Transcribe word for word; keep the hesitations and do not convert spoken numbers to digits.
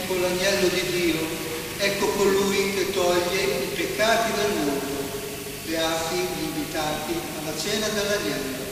ecco l'agnello di Dio, ecco colui che toglie i peccati del mondo. Beati gli invitati alla cena dell'agnello.